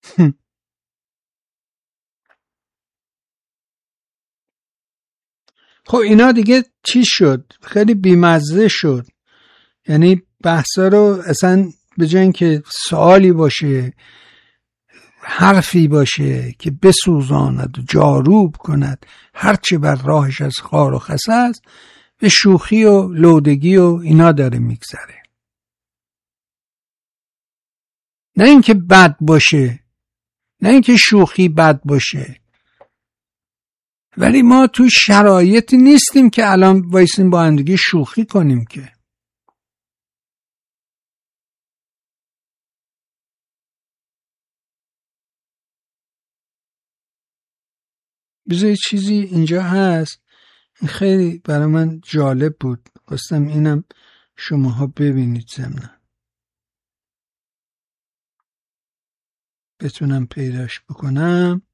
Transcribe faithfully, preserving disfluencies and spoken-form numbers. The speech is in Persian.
خب اینا دیگه چی شد؟ خیلی بیمزه شد. یعنی بحثا رو اصلا به جای اینکه سوالی باشه، حرفی باشه که بسوزاند و جاروب کند هرچه بر راهش از خار و خس است، به شوخی و لودگی و اینا داره میگذره. نه اینکه بد باشه، نه اینکه شوخی بد باشه، ولی ما تو شرایطی نیستیم که الان وایسیم با هم دیگه شوخی کنیم. که بذار یه چیزی اینجا هست، خیلی برای من جالب بود، خواستم اینم شماها ببینید ضمناً بتونم پیداش بکنم.